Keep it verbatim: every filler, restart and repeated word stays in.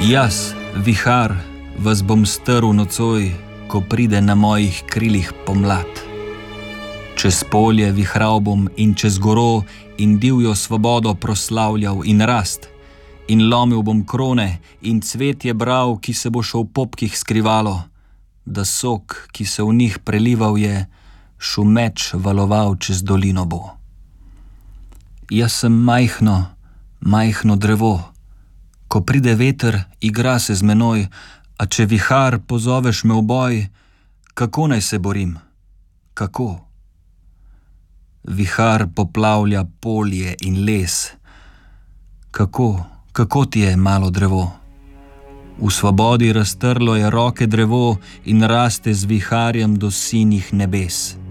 Jaz, vihar, vas bom strl nocoj, ko pride na mojih krilih pomlad. Čez polje vihral bom in čez goro in divjo svobodo proslavljal in rast, in lomil bom krone in cvetje bral, ki se bo še v popkih skrivalo, da sok, ki se v njih prelival je, šumeč valoval čez dolino bo. Jaz sem majhno, majhno drevo, ko pride veter, igra se z menoj, a če vihar pozoveš me v boj, kako naj se borim? Kako? Vihar poplavlja polje in les. Kako, kako ti je, malo drevo? V svobodi raztrlo je roke drevo in raste z viharjem do sinjih nebes.